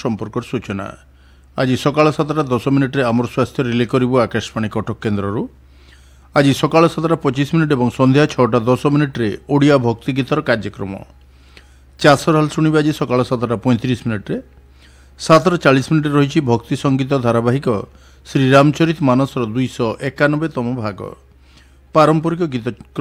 संपर्क सूचना आज सकाळ 7:10 आमर स्वास्थ्य रिले करू आकाशवाणी कटक केन्द्र आज सकाळ 7:25 और संध्या 6:10 ओडिया भक्ति गीतर कार्यक्रम चाषर हाल शुणा आज सकाळ 7:35 7:40 रही भक्ति संगीत धारावाहिक श्री रामचरित मानसर 291तम भाग पारंपरिक गीत